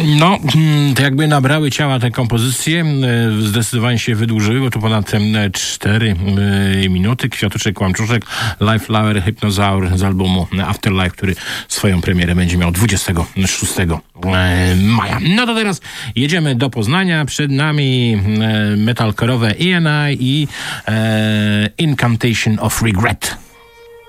No, to jakby nabrały ciała te kompozycje, zdecydowanie się wydłużyły, bo to ponad 4 minuty. Kwiatuszek, Łamczuszek, Life Flower, Hypnozaur z albumu Afterlife, który swoją premierę będzie miał 26 maja. No to teraz jedziemy do Poznania. Przed nami metalcore'owe ENI i Incantation of Regret.